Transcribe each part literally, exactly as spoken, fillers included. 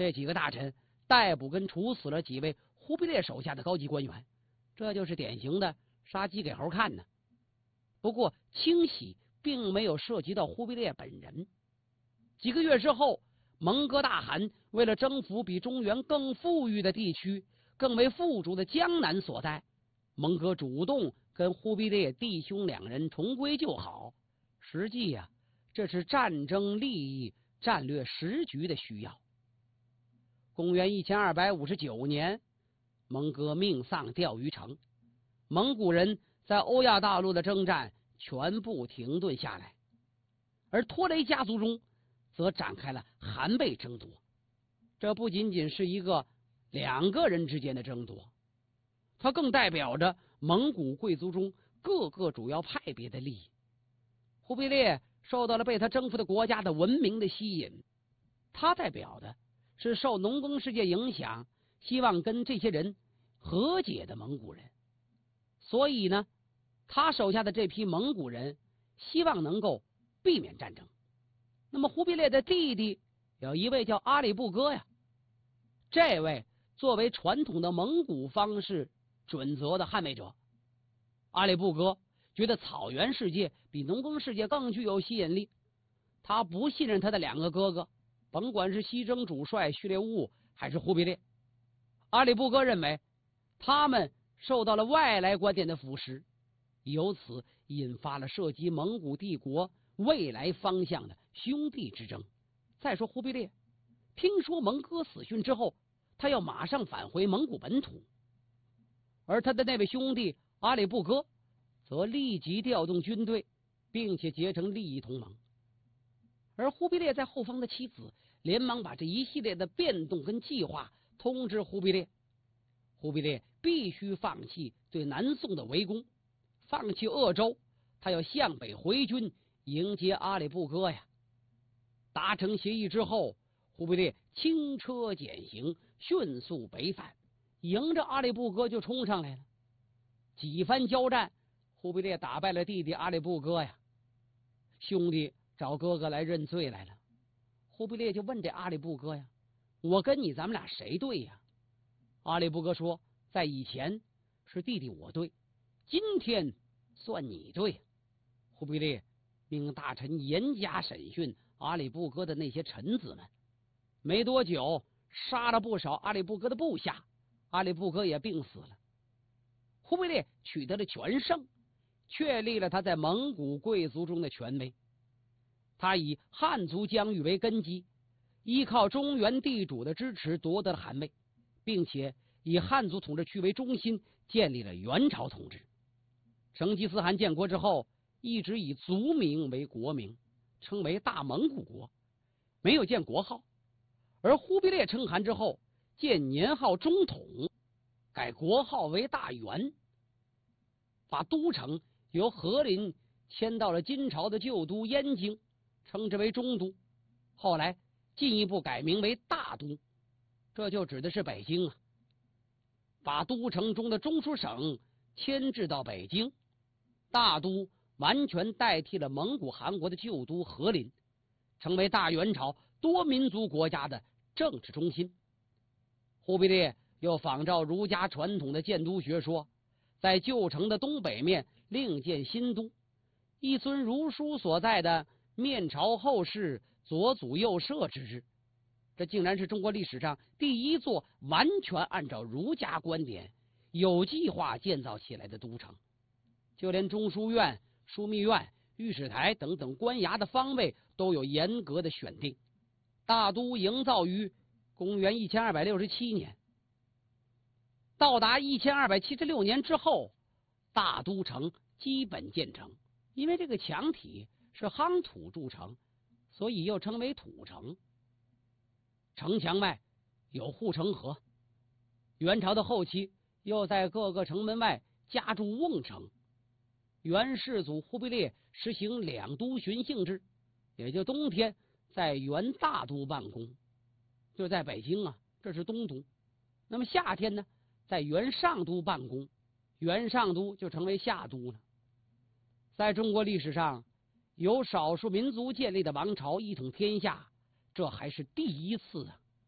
这几个大臣逮捕跟处死了几位忽必烈手下的高级官员，这就是典型的杀鸡给猴看呢。不过清洗并没有涉及到忽必烈本人。几个月之后，蒙哥大汗为了征服比中原更富裕的地区，更为富足的江南所在，蒙哥主动跟忽必烈弟兄两人重归旧好。实际呀、啊，这是战争利益、战略时局的需要。公元一千二百五十九年，蒙哥命丧钓鱼城，蒙古人在欧亚大陆的征战全部停顿下来，而托雷家族中则展开了韩贝争夺。这不仅仅是一个两个人之间的争夺，它更代表着蒙古贵族中各个主要派别的利益。忽必烈受到了被他征服的国家的文明的吸引，他代表的是受农耕世界影响，希望跟这些人和解的蒙古人。所以呢，他手下的这批蒙古人希望能够避免战争。那么忽必烈的弟弟有一位叫阿里不哥呀，这位作为传统的蒙古方式准则的捍卫者，阿里不哥觉得草原世界比农耕世界更具有吸引力，他不信任他的两个哥哥，甭管是西征主帅序列兀还是忽必烈。阿里不哥认为他们受到了外来观点的腐蚀，由此引发了涉及蒙古帝国未来方向的兄弟之争。再说忽必烈听说蒙哥死讯之后，他要马上返回蒙古本土，而他的那位兄弟阿里不哥则立即调动军队，并且结成利益同盟。而忽必烈在后方的妻子连忙把这一系列的变动跟计划通知忽必烈。忽必烈必须放弃对南宋的围攻，放弃鄂州，他要向北回军迎接阿里不哥呀。达成协议之后，忽必烈轻车简行，迅速北返，迎着阿里不哥就冲上来了。几番交战，忽必烈打败了弟弟阿里不哥呀。兄弟找哥哥来认罪来了。忽必烈就问这阿里不哥呀，我跟你咱们俩谁对呀？阿里不哥说，在以前是弟弟我对，今天算你对。忽必烈命大臣严加审讯阿里不哥的那些臣子们，没多久杀了不少阿里不哥的部下，阿里不哥也病死了。忽必烈取得了全胜，确立了他在蒙古贵族中的权威。他以汉族疆域为根基，依靠中原地主的支持夺得了汗位，并且以汉族统治区为中心建立了元朝统治。成吉思汗建国之后，一直以族名为国名，称为大蒙古国，没有建国号。而忽必烈称汗之后，建年号中统，改国号为大元，把都城由和林迁到了金朝的旧都燕京，称之为中都。后来进一步改名为大都，这就指的是北京啊。把都城中的中书省迁至到北京，大都完全代替了蒙古汗国的旧都和林，成为大元朝多民族国家的政治中心。忽必烈又仿照儒家传统的建都学说，在旧城的东北面另建新都，一尊儒书所在的面朝后室，左祖右社之制。这竟然是中国历史上第一座完全按照儒家观点有计划建造起来的都城。就连中书院、枢密院、御史台等等官衙的方位都有严格的选定。大都营造于公元一千二百六十七年，到达一千二百七十六年之后，大都城基本建成。因为这个墙体是夯土筑成，所以又称为土城。城墙外有护城河，元朝的后期又在各个城门外加筑瓮城。元世祖忽必烈实行两都巡幸制，也就冬天在元大都办公，就在北京啊，这是东都。那么夏天呢，在元上都办公，元上都就成为夏都了。在中国历史上，由少数民族建立的王朝一统天下，这还是第一次啊。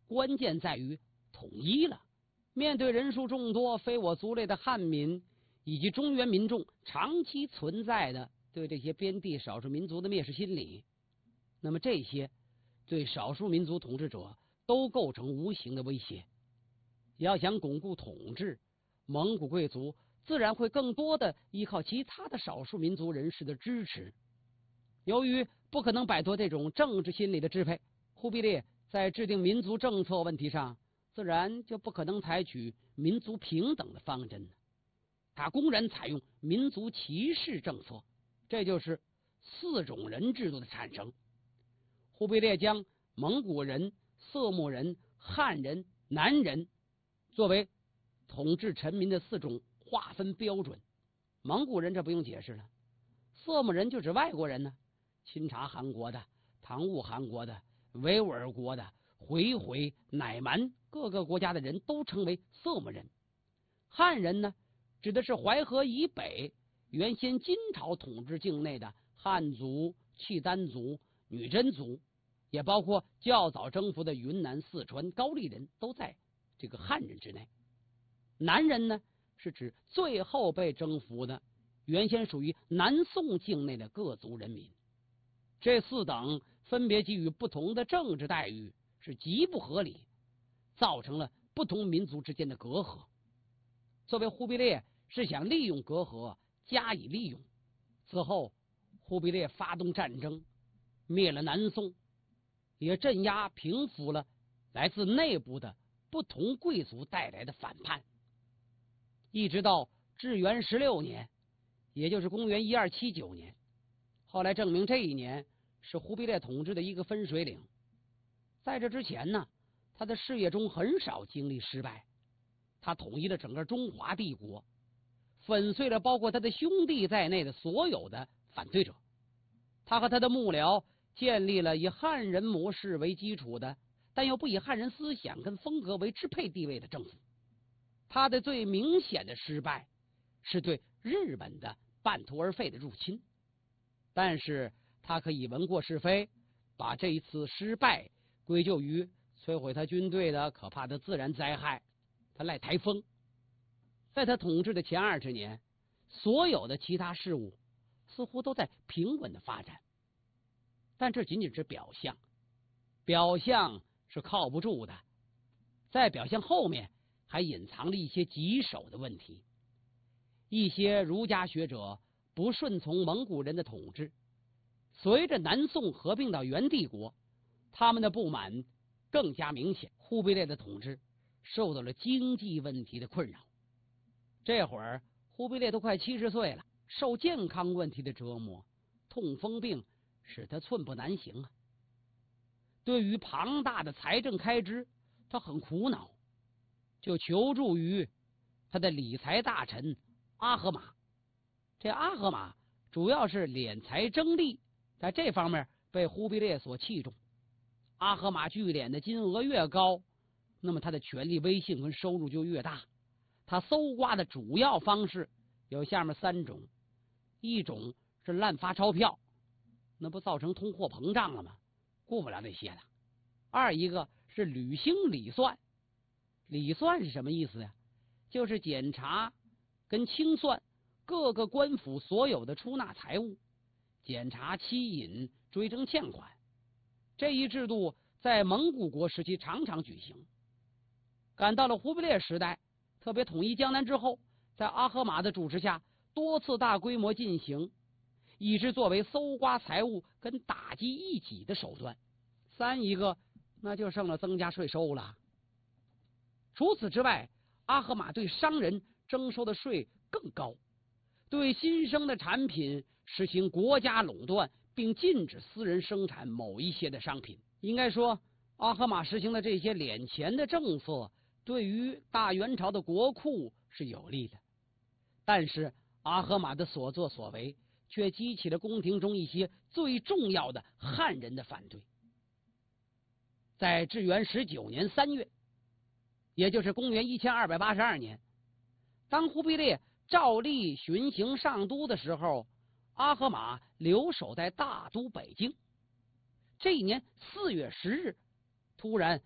关键在于统一了。面对人数众多、非我族类的汉民以及中原民众长期存在的对这些边地少数民族的蔑视心理，那么这些对少数民族统治者都构成无形的威胁。要想巩固统治，蒙古贵族自然会更多的依靠其他的少数民族人士的支持。由于不可能摆脱这种政治心理的支配，忽必烈在制定民族政策问题上自然就不可能采取民族平等的方针。他公然采用民族歧视政策，这就是四种人制度的产生。忽必烈将蒙古人、色目人、汉人、南人作为统治臣民的四种划分标准。蒙古人这不用解释了，色目人就指外国人呢，钦察汗国的、唐兀汗国的、维吾尔国的、回回、乃蛮各个国家的人都称为色目人。汉人呢，指的是淮河以北原先金朝统治境内的汉族、契丹族、女真族，也包括较早征服的云南、四川、高丽人，都在这个汉人之内。南人呢，是指最后被征服的原先属于南宋境内的各族人民。这四等分别给予不同的政治待遇，是极不合理，造成了不同民族之间的隔阂。作为忽必烈是想利用隔阂加以利用。此后忽必烈发动战争，灭了南宋，也镇压平复了来自内部的不同贵族带来的反叛。一直到至元十六年，也就是公元一二七九年，后来证明这一年是忽必烈统治的一个分水岭。在这之前呢，他的事业中很少经历失败。他统一了整个中华帝国，粉碎了包括他的兄弟在内的所有的反对者。他和他的幕僚建立了以汉人模式为基础的，但又不以汉人思想跟风格为支配地位的政府。他的最明显的失败是对日本的半途而废的入侵，但是他可以闻过是非，把这一次失败归咎于摧毁他军队的可怕的自然灾害，他赖台风。在他统治的前二十年，所有的其他事物似乎都在平稳的发展，但这仅仅是表象，表象是靠不住的，在表象后面还隐藏了一些棘手的问题。一些儒家学者不顺从蒙古人的统治，随着南宋合并到元帝国，他们的不满更加明显。忽必烈的统治受到了经济问题的困扰。这会儿忽必烈都快七十岁了，受健康问题的折磨，痛风病使他寸步难行啊。对于庞大的财政开支，他很苦恼，就求助于他的理财大臣阿合马。这阿合马主要是敛财征利，在这方面被忽必烈所器重。阿合马聚敛的金额越高，那么他的权力威信跟收入就越大。他搜刮的主要方式有下面三种：一种是滥发钞票，那不造成通货膨胀了吗？顾不了那些了。二一个是履行礼算。礼算是什么意思呀？就是检查跟清算各个官府所有的出纳财物，检查欺隐，追征欠款。这一制度在蒙古国时期常常举行。赶到了忽必烈时代，特别统一江南之后，在阿合马的主持下多次大规模进行，以致作为搜刮财物跟打击异己的手段。三一个那就剩了增加税收了。除此之外，阿合马对商人征收的税更高，对新生的产品实行国家垄断，并禁止私人生产某一些的商品。应该说，阿合马实行的这些敛钱的政策对于大元朝的国库是有利的，但是阿合马的所作所为却激起了宫廷中一些最重要的汉人的反对。在至元十九年三月，也就是公元一千二百八十二年，当忽必烈照例巡行上都的时候，阿合马留守在大都北京。这一年四月十日，突然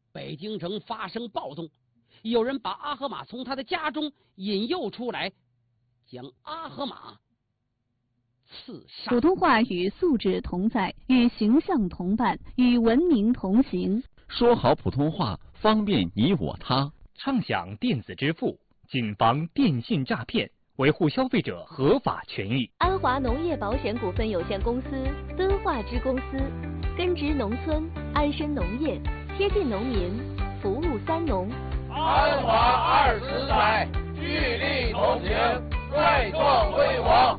北京城发生暴动，有人把阿合马从他的家中引诱出来，将阿合马刺杀。 普通话与素质同在，与形象同伴，与文明同行。 说好普通话，方便你我他。 畅享电子支付，谨防电信诈骗，维护消费者合法权益。 安华农业保险股份有限公司敦化支公司，根植农村，安身农业，贴近农民，服务三农。 安华二十载，聚力同行，再创辉煌。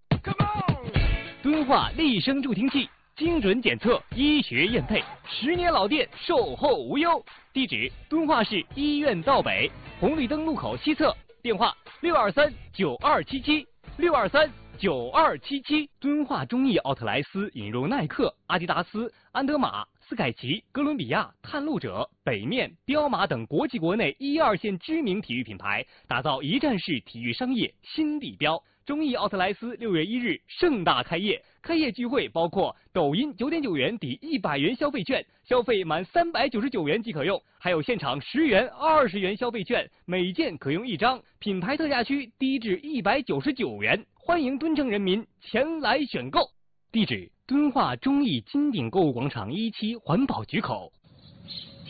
敦化立声助听器，精准检测，医学验配，十年老店，售后无忧。地址：敦化市医院道北红绿灯路口西侧。电话：六二三九二七七六二三九二七七。敦化中艺奥特莱斯引入耐克、阿迪达斯、安德玛、斯凯奇、哥伦比亚、探路者、北面、彪马等国际国内一二线知名体育品牌，打造一站式体育商业新地标。中艺奥特莱斯六月一日盛大开业，开业聚会包括抖音九点九元抵一百元消费券，消费满三百九十九元即可用，还有现场十元、二十元消费券，每件可用一张，品牌特价区低至一百九十九元，欢迎敦城人民前来选购。地址：敦化中艺金鼎购物广场一期环保局口。